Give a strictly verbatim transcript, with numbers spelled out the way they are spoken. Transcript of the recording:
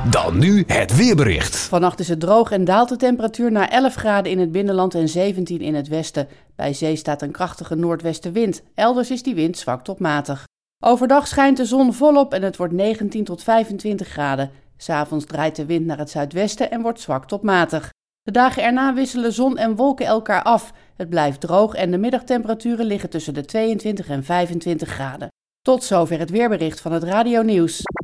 Dan nu het weerbericht. Vannacht is het droog en daalt de temperatuur naar elf graden in het binnenland en zeventien in het westen. Bij zee staat een krachtige noordwestenwind. Elders is die wind zwak tot matig. Overdag schijnt de zon volop en het wordt negentien tot vijfentwintig graden. 'S Avonds draait de wind naar het zuidwesten en wordt zwak tot matig. De dagen erna wisselen zon en wolken elkaar af. Het blijft droog en de middagtemperaturen liggen tussen de tweeëntwintig en vijfentwintig graden. Tot zover het weerbericht van het Radio Nieuws.